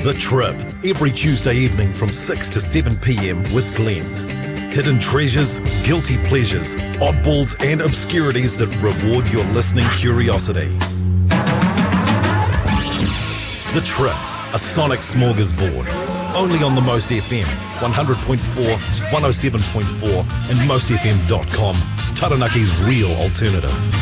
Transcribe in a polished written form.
The Trip, every Tuesday evening from 6 to 7 p.m. with Glenn. Hidden treasures, guilty pleasures, oddballs and obscurities that reward your listening curiosity. The Trip, a sonic smorgasbord. Only on the Most FM, 100.4, 107.4 and mostfm.com, Taranaki's real alternative.